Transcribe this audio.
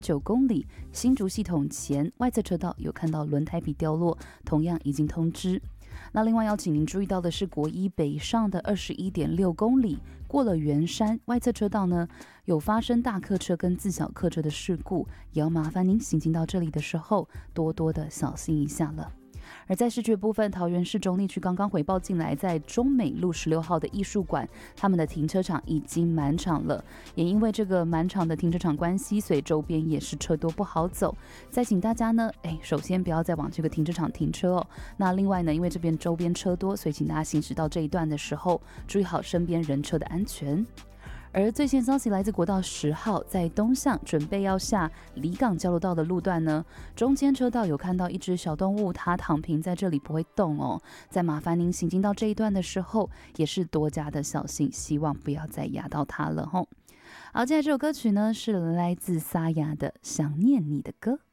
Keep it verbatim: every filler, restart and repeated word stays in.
九公里，新竹系统前外侧车道有看到轮胎皮掉落，同样已经通知。那另外要请您注意到的是，国一北上的二十一点六公里，过了圆山外侧车道呢，有发生大客车跟自小客车的事故，也要麻烦您行进到这里的时候，多多的小心一下了。而在视觉部分，桃园市中坜区刚刚回报进来，在中美路十六号的艺术馆，他们的停车场已经满场了。也因为这个满场的停车场关系，所以周边也是车多不好走。再请大家呢，哎，首先不要再往这个停车场停车哦。那另外呢，因为这边周边车多，所以请大家行驶到这一段的时候，注意好身边人车的安全。而最新消息来自国道十号，在东向准备要下离港交流道的路段呢，中间车道有看到一只小动物，它躺平在这里不会动哦。再麻烦您行进到这一段的时候，也是多加的小心，希望不要再压到它了吼。好，接下来这首歌曲呢是来自沙哑的《想念你的歌》。